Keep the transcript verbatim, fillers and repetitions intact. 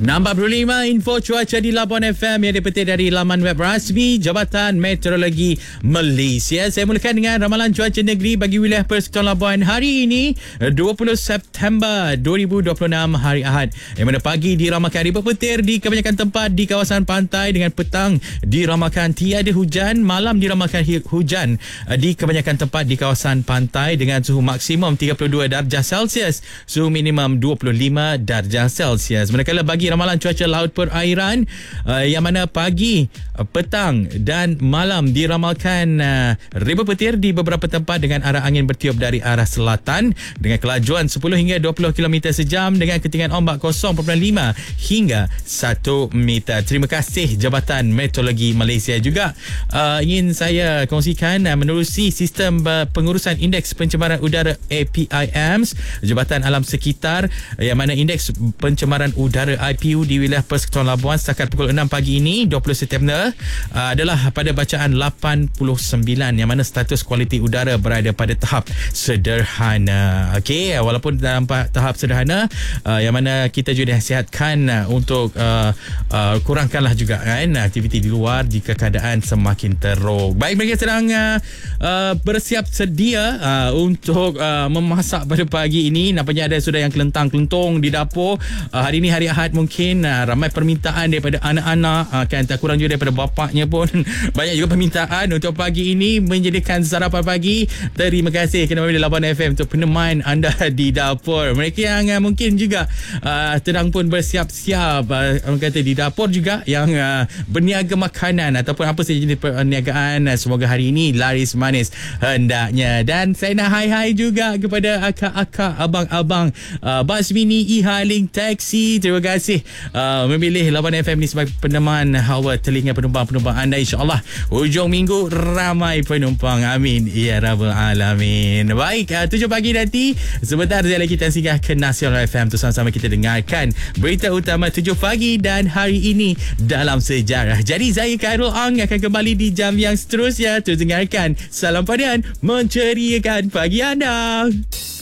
enam empat puluh lima info cuaca di Labuan F M yang dipetik dari laman web rasmi Jabatan Meteorologi Malaysia. Saya mulakan dengan ramalan cuaca negeri bagi wilayah Persekutuan Labuan hari ini dua puluh September dua ribu dua puluh enam hari Ahad, yang mana pagi diramalkan ribut petir di kebanyakan tempat di kawasan pantai dengan petang diramalkan tiada hujan, malam diramalkan hujan di kebanyakan tempat di kawasan pantai dengan suhu maksimum tiga puluh dua darjah Celsius, suhu minimum dua puluh lima darjah Celsius. Manakala bagi ramalan cuaca laut perairan uh, yang mana pagi, uh, petang dan malam diramalkan uh, ribut petir di beberapa tempat dengan arah angin bertiup dari arah selatan dengan kelajuan sepuluh hingga dua puluh kilometer sejam dengan ketinggian ombak kosong perpuluhan lima hingga satu meter. Terima kasih Jabatan Meteorologi Malaysia. Juga uh, ingin saya kongsikan uh, menerusi sistem uh, pengurusan indeks pencemaran udara A P I M S Jabatan Alam Sekitar, yang mana indeks pencemaran udara I P U di wilayah Persekutuan Labuan setakat pukul enam pagi ini dua puluh September uh, adalah pada bacaan lapan puluh sembilan, yang mana status kualiti udara berada pada tahap sederhana. Okey, walaupun dalam tahap sederhana, uh, yang mana kita juga dinasihatkan uh, untuk uh, uh, kurangkanlah juga kan aktiviti di luar jika keadaan semakin teruk. Baik, mereka sedang uh, uh, bersiap sedia uh, untuk uh, memasak pada pagi ini. Nampaknya ada sudah yang kelentang-kelentung di dapur. Uh, hari ini hari Ahad, mungkin uh, ramai permintaan daripada anak-anak, uh, kan tak kurang juga daripada bapaknya pun banyak juga permintaan untuk pagi ini menjadikan sarapan pagi. Terima kasih kerana memilih Labuan F M untuk peneman anda di dapur. Mereka yang uh, mungkin juga uh, sedang pun bersiap-siap, uh, orang kata di dapur juga, yang uh, berniaga makanan ataupun apa saja jenis perniagaan, uh, semoga hari ini laris manis hendaknya. Dan saya nak hai-hai juga kepada akak-akak, abang-abang uh, bas mini, e-hailing, taksi. Terima kasih uh, memilih Labuan F M ni sebagai peneman hawa telinga penumpang-penumpang anda. InsyaAllah hujung minggu ramai penumpang. Amin ya Rabbal Alamin. Baik, uh, tujuh pagi nanti sebentar saya lagi kita singgah ke Nasional F M untuk sama-sama kita dengarkan berita utama tujuh pagi dan hari ini dalam sejarah. Jadi saya Khairul Ang akan kembali di jam yang seterusnya. Terus dengarkan Salam Padian menceriakan pagi anda.